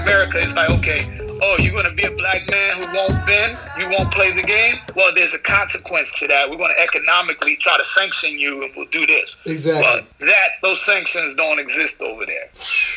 America, it's like, okay, oh, you're going to be a black man who won't bend, you won't play the game? Well, there's a consequence to that. We're going to economically try to sanction you, and we'll do this. Exactly. But those sanctions don't exist over there.